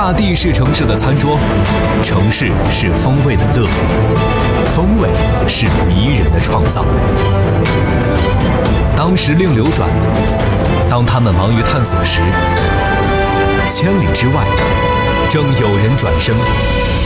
大地是城市的餐桌，城市是风味的乐府，风味是迷人的创造。当时令流转，当他们忙于探索时，千里之外，正有人转身